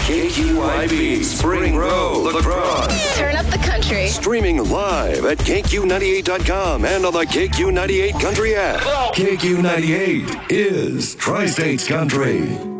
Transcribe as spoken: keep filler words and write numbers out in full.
K Q I B Spring Row, La Crosse. Turn up the country. Streaming live at K Q ninety-eight dot com and on the K Q ninety-eight Country app. K Q ninety-eight is Tri-States Country.